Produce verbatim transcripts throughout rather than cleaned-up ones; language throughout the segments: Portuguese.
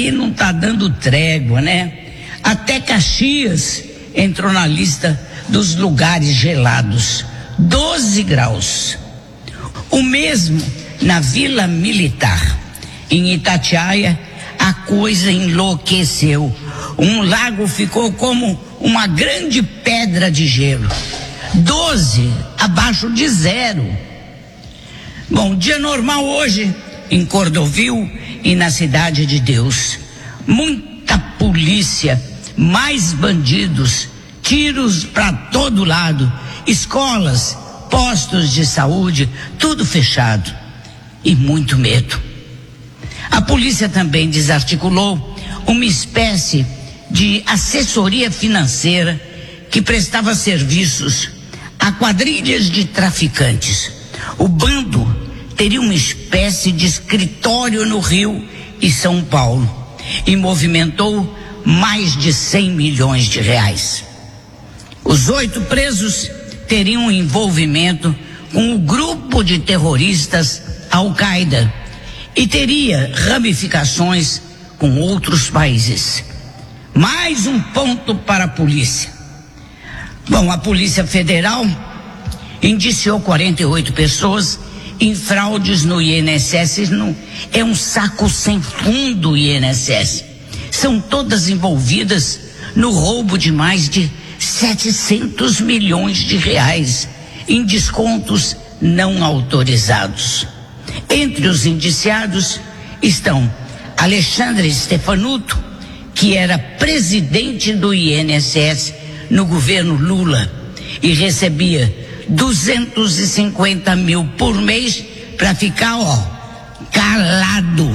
aí não tá dando trégua, né? Até Caxias entrou na lista dos lugares gelados, doze graus. O mesmo na Vila Militar. Em Itatiaia, a coisa enlouqueceu. Um lago ficou como uma grande pedra de gelo. doze abaixo de zero. Bom, dia normal hoje em Cordovil e na Cidade de Deus. Muita polícia, mais bandidos, tiros para todo lado, escolas, postos de saúde, tudo fechado e muito medo. A polícia também desarticulou uma espécie de assessoria financeira que prestava serviços a quadrilhas de traficantes. O bando teria uma espécie de escritório no Rio e São Paulo e movimentou mais de cem milhões de reais. Os oito presos teriam envolvimento com o grupo de terroristas Al-Qaeda e teria ramificações com outros países. Mais um ponto para a polícia. Bom, a Polícia Federal indiciou quarenta e oito pessoas em fraudes no I N S S. No, é um saco sem fundo o I N S S. São todas envolvidas no roubo de mais de setecentos milhões de reais em descontos não autorizados. Entre os indiciados estão Alexandre Stefanuto, que era presidente do I N S S no governo Lula e recebia duzentos e cinquenta mil por mês para ficar, ó, calado.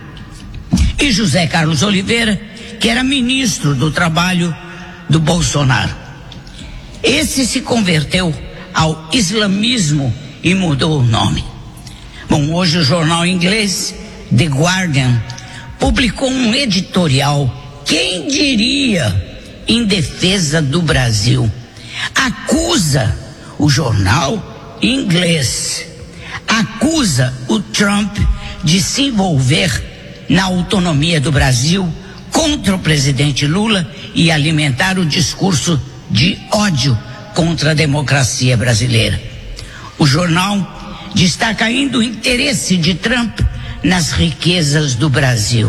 E José Carlos Oliveira, que era ministro do Trabalho do Bolsonaro. Esse se converteu ao islamismo e mudou o nome. Bom, hoje o jornal inglês The Guardian publicou um editorial, quem diria, em defesa do Brasil. Acusa o jornal inglês, acusa o Trump de se envolver na autonomia do Brasil contra o presidente Lula e alimentar o discurso de ódio contra a democracia brasileira. O jornal destaca ainda o interesse de Trump nas riquezas do Brasil.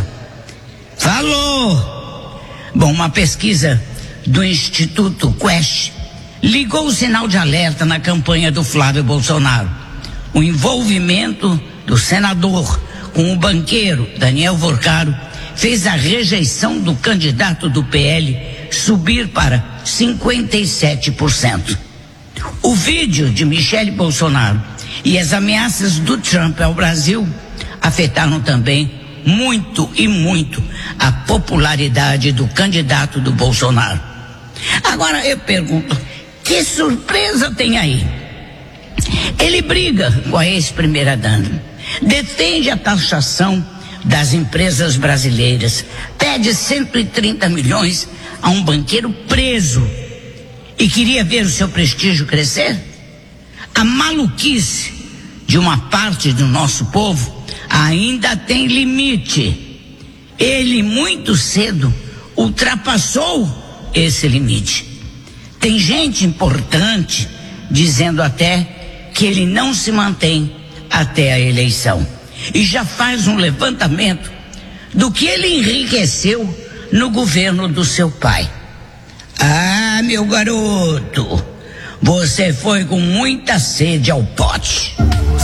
Falou! Bom, uma pesquisa do Instituto Quest ligou o sinal de alerta na campanha do Flávio Bolsonaro. O envolvimento do senador com o banqueiro Daniel Vorcaro fez a rejeição do candidato do P L subir para cinquenta e sete por cento. O vídeo de Michele Bolsonaro e as ameaças do Trump ao Brasil afetaram também muito e muito a popularidade do candidato do Bolsonaro. Agora eu pergunto, que surpresa tem aí? Ele briga com a ex-primeira-dama, defende a taxação das empresas brasileiras, pede cento e trinta milhões a um banqueiro preso e queria ver o seu prestígio crescer? A maluquice de uma parte do nosso povo ainda tem limite. Ele muito cedo ultrapassou esse limite. Tem gente importante dizendo até que ele não se mantém até a eleição. E já faz um levantamento do que ele enriqueceu no governo do seu pai. Ah, meu garoto, você foi com muita sede ao pote.